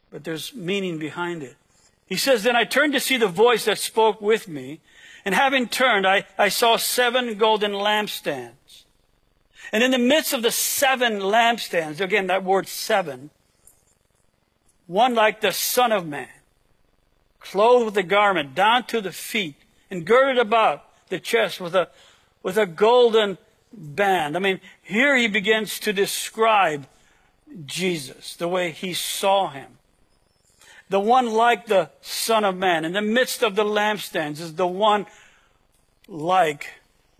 but there's meaning behind it. He says, then I turned to see the voice that spoke with me, and having turned, I saw 7 golden lampstands. And in the midst of the 7 lampstands, again, that word 7, one like the Son of Man, clothed with a garment down to the feet, and girded about the chest with a golden band. I mean, here he begins to describe Jesus, the way he saw him. The one like the Son of Man. In the midst of the lampstands is the one like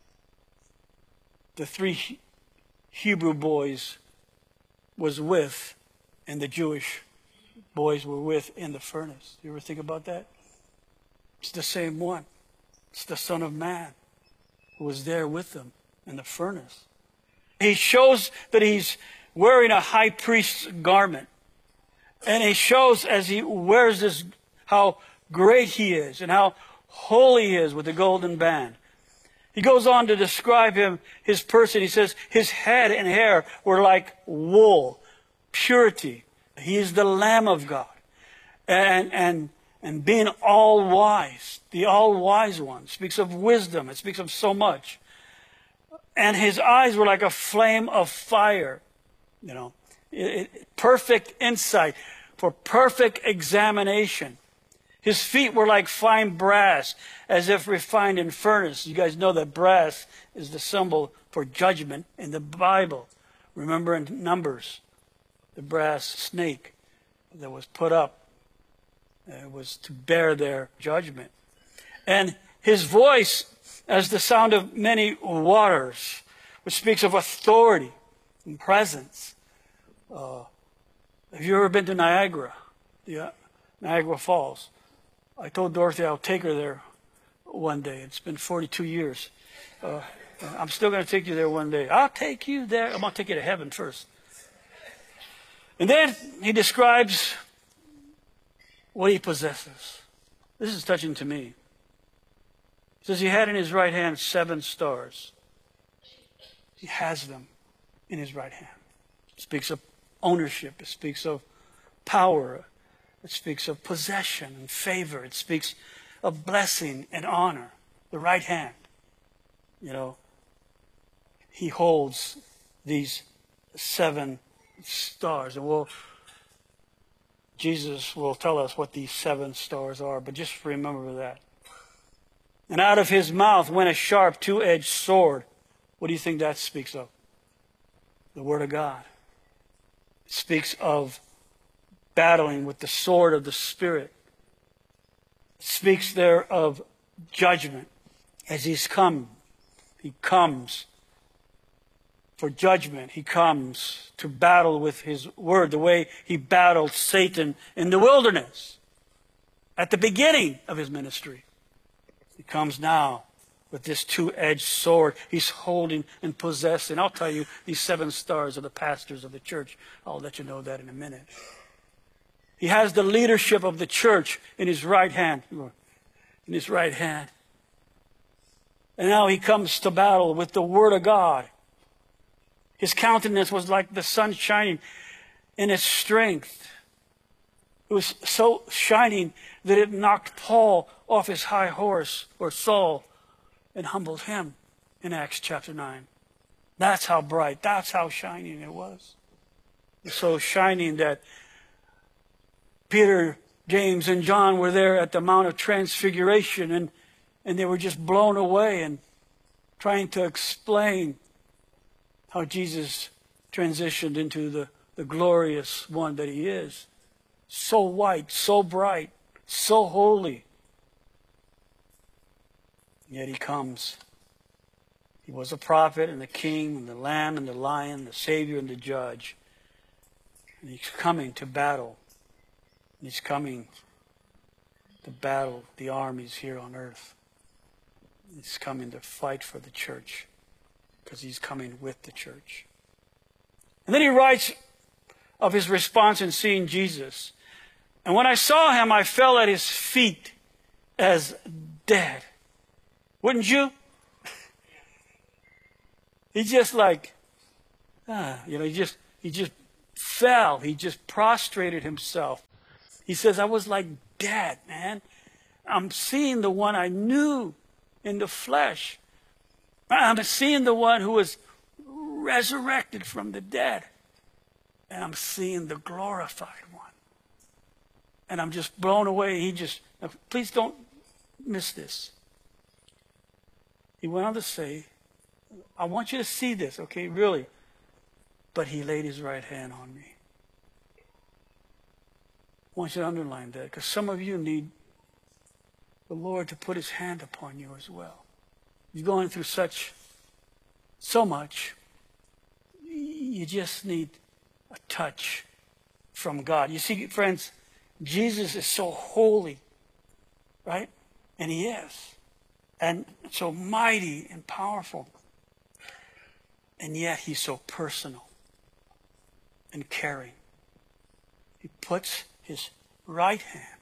the 3 Hebrew boys was with, and the Jewish boys were with in the furnace. You ever think about that? It's the same one. It's the Son of Man who was there with them in the furnace. He shows that he's wearing a high priest's garment. And he shows as he wears this how great he is and how holy he is with the golden band. He goes on to describe his person. He says his head and hair were like wool, purity. He is the Lamb of God. And being all wise, the all wise one, speaks of wisdom. It speaks of so much. And his eyes were like a flame of fire. You know, perfect insight for perfect examination. His feet were like fine brass, as if refined in furnace. You guys know that brass is the symbol for judgment in the Bible. Remember in Numbers, the brass snake that was put up was to bear their judgment. And his voice as the sound of many waters, which speaks of authority and presence. Have you ever been to Niagara? Niagara Falls. I told Dorothy I'll take her there one day. It's been 42 years. I'm still going to take you there one day. I'll take you there. I'm going to take you to heaven first. And then he describes what he possesses. This is touching to me. He says he had in his right hand 7 stars. He has them in his right hand. It speaks of ownership. It speaks of power. It speaks of possession and favor. It speaks of blessing and honor. The right hand. You know, he holds these 7 stars. And Jesus will tell us what these 7 stars are, but just remember that. And out of his mouth went a sharp 2-edged sword. What do you think that speaks of? The Word of God. It speaks of battling with the sword of the Spirit. It speaks there of judgment. As he's come, he comes for judgment. He comes to battle with his word, the way he battled Satan in the wilderness at the beginning of his ministry. He comes now with this 2-edged sword he's holding and possessing. I'll tell you, these 7 stars are the pastors of the church. I'll let you know that in a minute. He has the leadership of the church in his right hand. In his right hand. And now he comes to battle with the Word of God. His countenance was like the sun shining in its strength. It was so shining that it knocked Paul off his high horse, or Saul, and humbled him in Acts chapter 9. That's how bright, that's how shining it was. It was so shining that Peter, James, and John were there at the Mount of Transfiguration, and they were just blown away and trying to explain how Jesus transitioned into the glorious one that he is. So white, so bright, so holy. Yet he comes. He was a prophet and the king and the lamb and the lion, the savior and the judge. And he's coming to battle. He's coming to battle the armies here on earth. He's coming to fight for the church because he's coming with the church. And then he writes of his response in seeing Jesus. And when I saw him, I fell at his feet as dead. Wouldn't you? He just like, he just fell. He just prostrated himself He says, I was like dead, man. I'm seeing the one I knew in the flesh. I'm seeing the one who was resurrected from the dead. And I'm seeing the glorified one. And I'm just blown away. Now, please don't miss this. He went on to say, I want you to see this, okay, really. But he laid his right hand on me. I want you to underline that, because some of you need the Lord to put his hand upon you as well. You're going through so much. You just need a touch from God. You see, friends, Jesus is so holy, right? And he is. And so mighty and powerful. And yet he's so personal and caring. He puts his right hand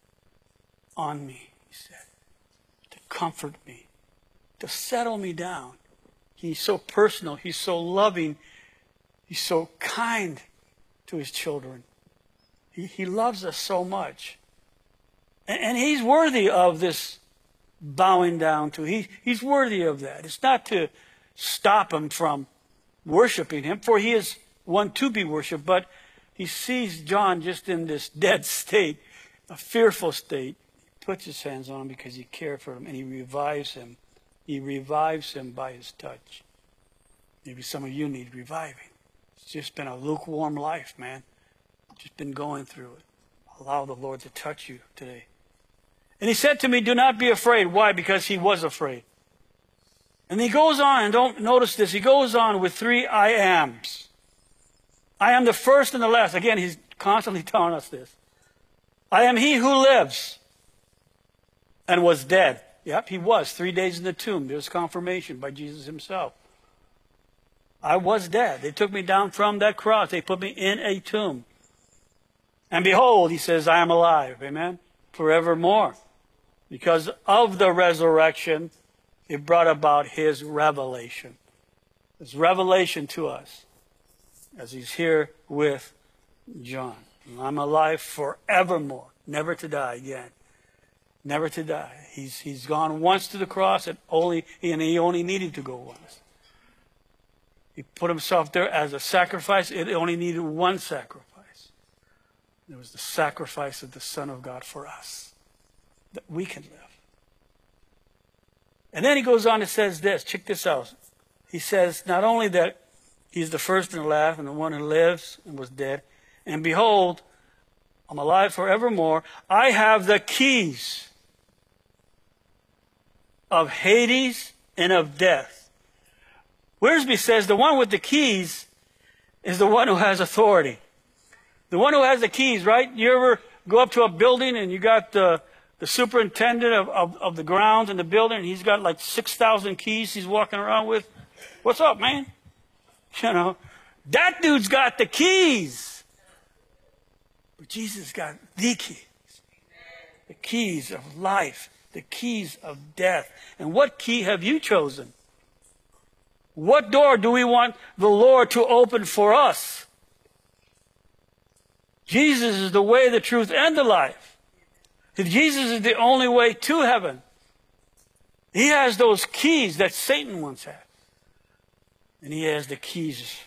on me, he said, to comfort me, to settle me down. He's so personal. He's so loving. He's so kind to his children. He loves us so much. And he's worthy of this bowing down to. He's worthy of that. It's not to stop him from worshiping him, for he is one to be worshipped, but he sees John just in this dead state, a fearful state. He puts his hands on him because he cared for him, and he revives him. He revives him by his touch. Maybe some of you need reviving. It's just been a lukewarm life, man. Just been going through it. Allow the Lord to touch you today. And he said to me, do not be afraid. Why? Because he was afraid. And he goes on, and don't notice this, he goes on with 3 I ams. I am the first and the last. Again, he's constantly telling us this. I am he who lives and was dead. Yep, he was 3 days in the tomb. There's confirmation by Jesus himself. I was dead. They took me down from that cross. They put me in a tomb. And behold, he says, I am alive. Amen? Forevermore. Because of the resurrection, it brought about his revelation. His revelation to us as he's here with John. I'm alive forevermore, never to die again. Never to die. He's gone once to the cross, and he only needed to go once. He put himself there as a sacrifice. It only needed one sacrifice. It was the sacrifice of the Son of God for us, that we can live. And then he goes on and says this. Check this out. He says not only that he's the first and the last, and the one who lives and was dead, and behold, I'm alive forevermore. I have the keys of Hades and of death. Wiersbe says the one with the keys is the one who has authority. The one who has the keys, right? You ever go up to a building and you got the superintendent of the grounds in the building, and he's got like 6,000 keys he's walking around with? What's up, man? You know, that dude's got the keys. But Jesus got the keys. The keys of life. The keys of death. And what key have you chosen? What door do we want the Lord to open for us? Jesus is the way, the truth, and the life. Jesus is the only way to heaven. He has those keys that Satan once had. And he has the keys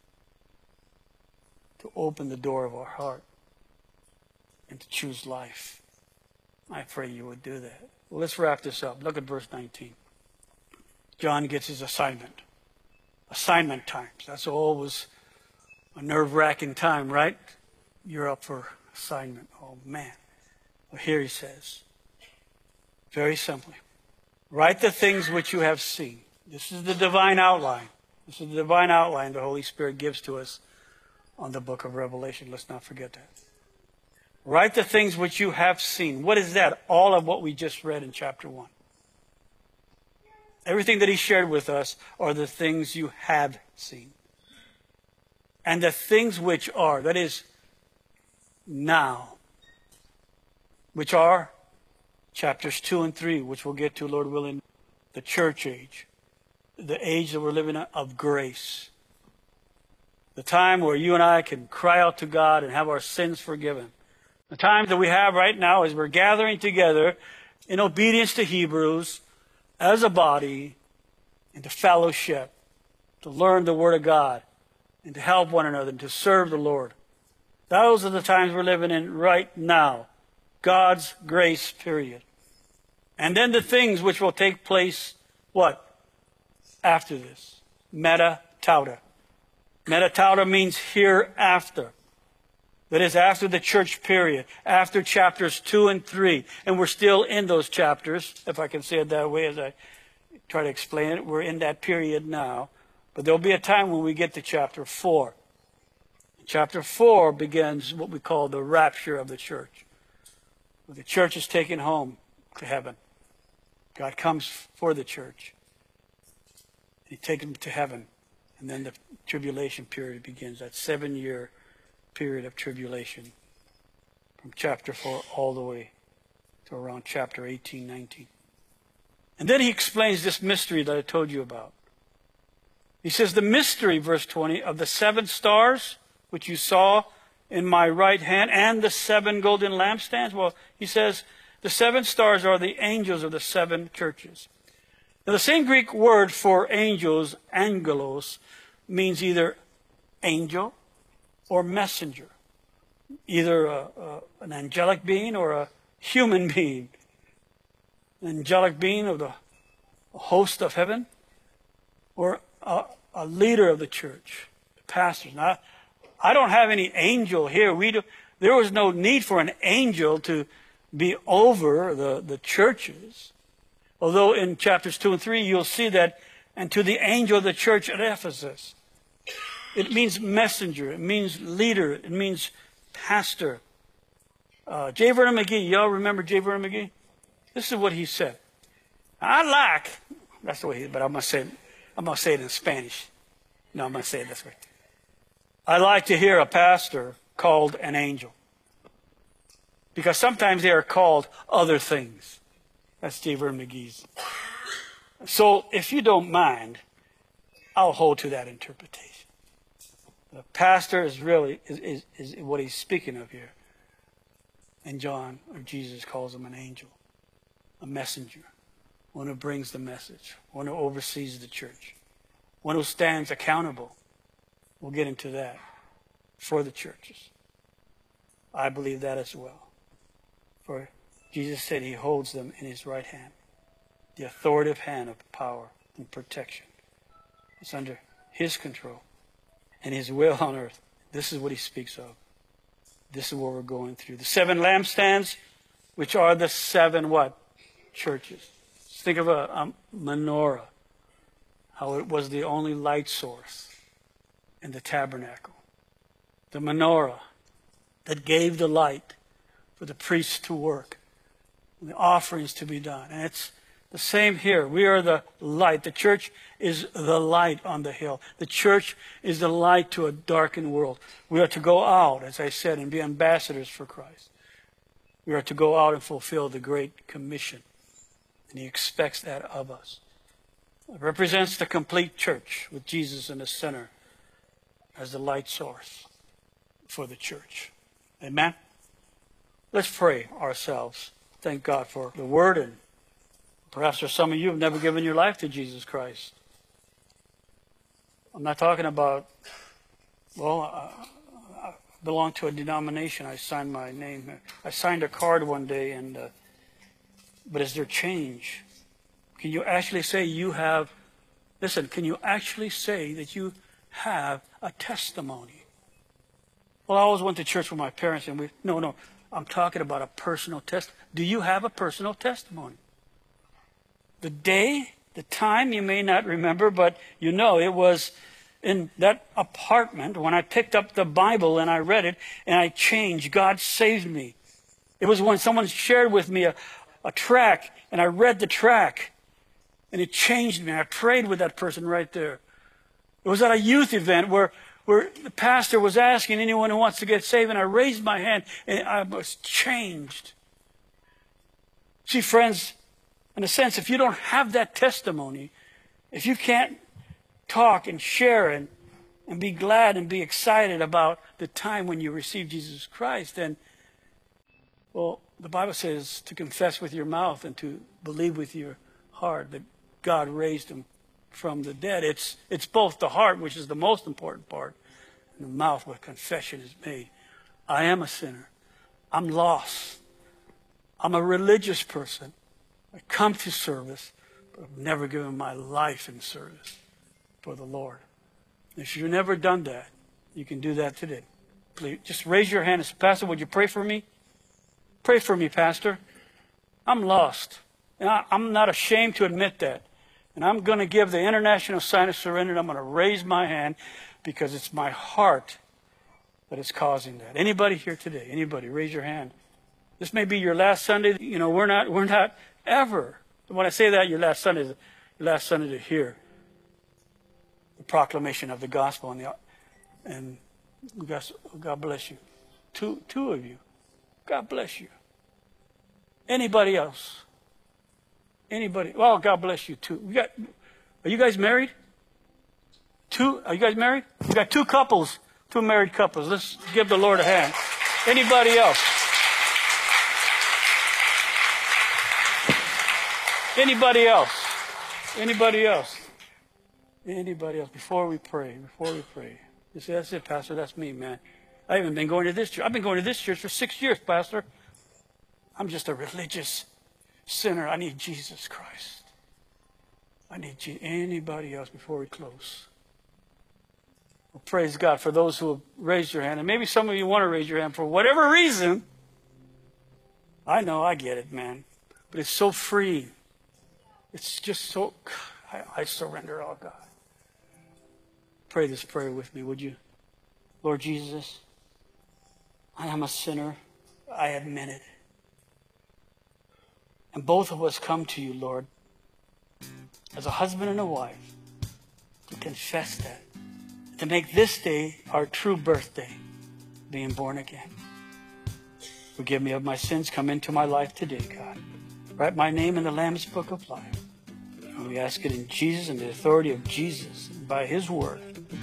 to open the door of our heart and to choose life. I pray you would do that. Well, let's wrap this up. Look at verse 19. John gets his assignment. Assignment times. That's always a nerve-wracking time, right? You're up for assignment. Oh, man. Well, here he says, very simply, write the things which you have seen. This is the divine outline. This is the divine outline the Holy Spirit gives to us on the book of Revelation. Let's not forget that. Write the things which you have seen. What is that? All of what we just read in chapter 1. Everything that he shared with us are the things you have seen. And the things which are, that is, now, which are chapters 2 and 3, which we'll get to, Lord willing, the church age, the age that we're living in of grace, the time where you and I can cry out to God and have our sins forgiven, The time that we have right now is we're gathering together in obedience to Hebrews as a body and to fellowship, to learn the Word of God and to help one another and to serve the Lord. Those are the times we're living in right now. God's grace period. And then the things which will take place, what? After this. Meta tauta. Meta tauta means hereafter. That is after the church period, after chapters 2 and 3. And we're still in those chapters, if I can say it that way as I try to explain it. We're in that period now. But there'll be a time when we get to chapter 4. Chapter 4 begins what we call the rapture of the church. Where the church is taken home to heaven. God comes for the church. He takes them to heaven. And then the tribulation period begins, that 7-year period of tribulation. From chapter 4 all the way to around chapter 18, 19. And then he explains this mystery that I told you about. He says, the mystery, verse 20, of the 7 stars, which you saw in my right hand, and the 7 golden lampstands. Well, he says, the 7 stars are the angels of the 7 churches. Now, the same Greek word for angels, angelos, means either angel or messenger. Either an angelic being or a human being. An angelic being of the host of heaven, or a leader of the church, the pastors. Now, I don't have any angel here. There was no need for an angel to be over the churches. Although in chapters 2 and 3, you'll see that, and to the angel of the church at Ephesus. It means messenger. It means leader. It means pastor. J. Vernon McGee, y'all remember J. Vernon McGee? This is what he said. That's the way he, but I'm going to say it in Spanish. No, I'm going to say it this way. I like to hear a pastor called an angel. Because sometimes they are called other things. That's J. Vernon McGee's. So if you don't mind, I'll hold to that interpretation. The pastor is really is what he's speaking of here. And John, or Jesus, calls him an angel, a messenger, one who brings the message, one who oversees the church, one who stands accountable. We'll get into that for the churches. I believe that as well. For Jesus said he holds them in his right hand, the authoritative hand of power and protection. It's under his control and his will on earth. This is what he speaks of. This is what we're going through. The 7 lampstands, which are the 7 what? Churches. Think of a menorah, how it was the only light source in the tabernacle. The menorah that gave the light for the priests to work, and the offerings to be done. And it's the same here. We are the light. The church is the light on the hill. The church is the light to a darkened world. We are to go out, as I said, and be ambassadors for Christ. We are to go out and fulfill the Great Commission. And he expects that of us. It represents the complete church with Jesus in the center as the light source for the church. Amen? Let's pray ourselves. Thank God for the Word. And perhaps there's some of you who have never given your life to Jesus Christ. I'm not talking about, I belong to a denomination. I signed my name. I signed a card one day, but is there change? Can you actually say you have, can you actually say that you have a testimony? Well, I always went to church with my parents, and no, I'm talking about a personal testimony. Do you have a personal testimony? The day, the time, you may not remember, but you know it was in that apartment when I picked up the Bible and I read it and I changed. God saved me. It was when someone shared with me a track and I read the track and it changed me. I prayed with that person right there. It was at a youth event where the pastor was asking anyone who wants to get saved, and I raised my hand and I was changed. See, friends, in a sense, if you don't have that testimony, if you can't talk and share and be glad and be excited about the time when you received Jesus Christ, then Well, the Bible says to confess with your mouth and to believe with your heart that God raised him from the dead. It's both the heart, which is the most important part, and the mouth where confession is made. I am a sinner. I'm lost. I'm a religious person. I come to service, but I've never given my life in service for the Lord. If you've never done that, you can do that today. Please, just raise your hand and say, Pastor, would you pray for me? Pray for me, Pastor. I'm lost. And I'm not ashamed to admit that. And I'm going to give the international sign of surrender, and I'm going to raise my hand because it's my heart that is causing that. Anybody here today? Anybody? Raise your hand. This may be your last Sunday. You know, we're not ever. When I say that, your last Sunday to hear the proclamation of the gospel. And God bless you. Two of you. God bless you. Anybody else? Anybody? Well, God bless you too. Are you guys married? Are you guys married? We got two couples, two married couples. Let's give the Lord a hand. Anybody else? Anybody else? Anybody else? Anybody else? Before we pray. You say, that's it, Pastor. That's me, man. I haven't been going to this church. I've been going to this church for 6 years, Pastor. I'm just a religious sinner. I need Jesus Christ. I need anybody else before we close? Well, praise God for those who have raised your hand. And maybe some of you want to raise your hand for whatever reason. I know, I get it, man. But it's so free. It's just so, I surrender all, God. Pray this prayer with me, would you? Lord Jesus, I am a sinner. I admit it. And both of us come to you, Lord, as a husband and a wife, to confess that, to make this day our true birthday, being born again. Forgive me of my sins. Come into my life today, God. Write my name in the Lamb's Book of Life. And we ask it in Jesus and the authority of Jesus, and by his word.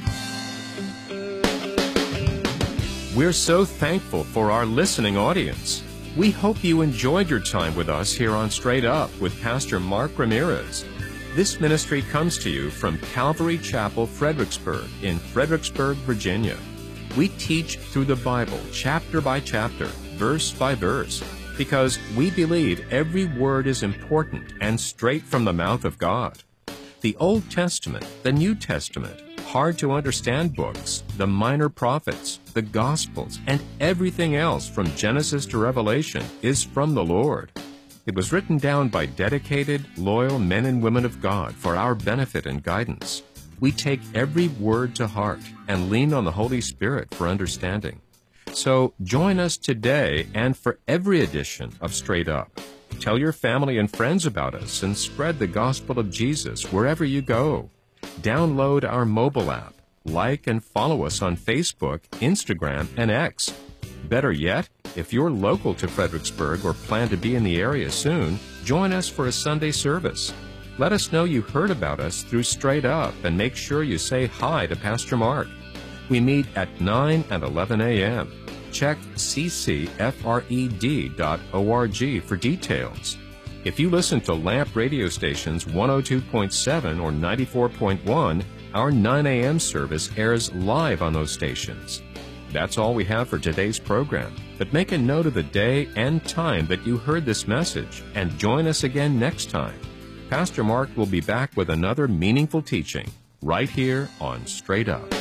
We're so thankful for our listening audience. We hope you enjoyed your time with us here on Straight Up with Pastor Mark Ramirez. This ministry comes to you from Calvary Chapel, Fredericksburg, in Fredericksburg, Virginia. We teach through the Bible, chapter by chapter, verse by verse, because we believe every word is important and straight from the mouth of God. The Old Testament, the New Testament, hard-to-understand books, the minor prophets, the Gospels, and everything else from Genesis to Revelation is from the Lord. It was written down by dedicated, loyal men and women of God for our benefit and guidance. We take every word to heart and lean on the Holy Spirit for understanding. So join us today and for every edition of Straight Up. Tell your family and friends about us and spread the gospel of Jesus wherever you go. Download our mobile app, like and follow us on Facebook, Instagram, and X. Better yet, if you're local to Fredericksburg or plan to be in the area soon, join us for a Sunday service. Let us know you heard about us through Straight Up and make sure you say hi to Pastor Mark. We meet at 9 and 11 a.m. Check ccfred.org for details. If you listen to LAMP radio stations 102.7 or 94.1, our 9 a.m. service airs live on those stations. That's all we have for today's program, but make a note of the day and time that you heard this message and join us again next time. Pastor Mark will be back with another meaningful teaching right here on Straight Up.